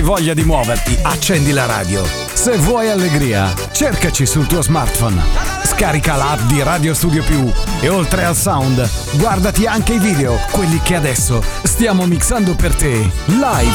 Voglia di muoverti, accendi la radio. Se vuoi allegria, cercaci sul tuo smartphone. Scarica l'app di Radio Studio Più e oltre al sound, guardati anche i video, quelli che adesso stiamo mixando per te, live.